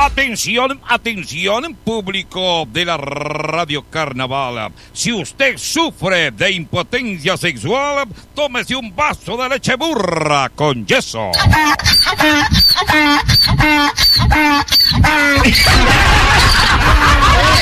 Atención, atención, público de la Radio Carnaval. Si usted sufre de impotencia sexual, tómese un vaso de leche burra con yeso.